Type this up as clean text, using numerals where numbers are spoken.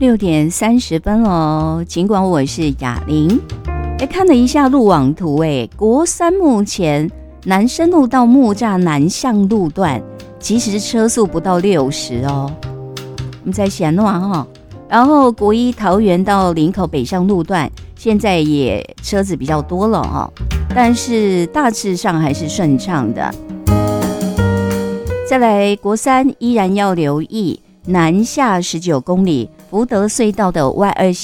6:30哦。尽管我是雅玲，看了一下路网图，国三目前南深路到木栅南向路段，其实车速不到60哦。我们在想哈，然后国一桃园到林口北向路段，现在也车子比较多了哦，但是大致上还是顺畅的。再来，国三依然要留意南下19公里福德隧道的 Y2